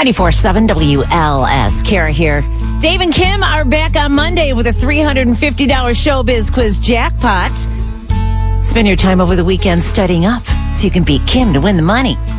94.7 WLS. Kara here. Dave and Kim are back on Monday with a $350 Showbiz Quiz jackpot. Spend your time over the weekend studying up so you can beat Kim to win the money.